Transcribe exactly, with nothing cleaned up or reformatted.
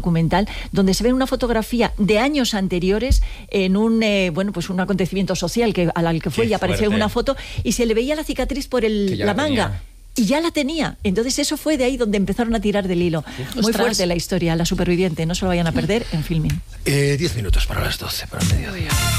documental, donde se ve una fotografía de años anteriores en un, eh, bueno, pues un acontecimiento social que, al que fue Qué y apareció fuerte. en una foto y se le veía la cicatriz por el, la, la manga. Tenía. Y ya la tenía. Entonces eso fue de ahí donde empezaron a tirar del hilo. Uf, Muy ostras. fuerte la historia, la superviviente. No se lo vayan a perder en Filmin. Eh, diez minutos para las doce, para el mediodía.